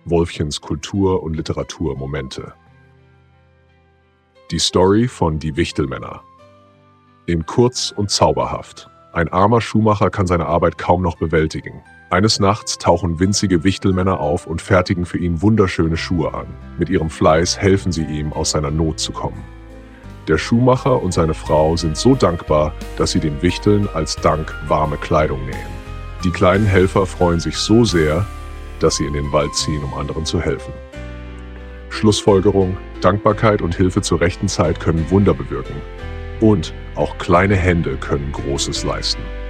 Wolfchens Kultur- und Literaturmomente. Die Story von Die Wichtelmänner. In kurz und zauberhaft. Ein armer Schuhmacher kann seine Arbeit kaum noch bewältigen. Eines Nachts tauchen winzige Wichtelmänner auf und fertigen für ihn wunderschöne Schuhe an. Mit ihrem Fleiß helfen sie ihm, aus seiner Not zu kommen. Der Schuhmacher und seine Frau sind so dankbar, dass sie den Wichteln als Dank warme Kleidung nähen. Die kleinen Helfer freuen sich so sehr, dass sie in den Wald ziehen, um anderen zu helfen. Schlussfolgerung: Dankbarkeit und Hilfe zur rechten Zeit können Wunder bewirken. Und auch kleine Hände können Großes leisten.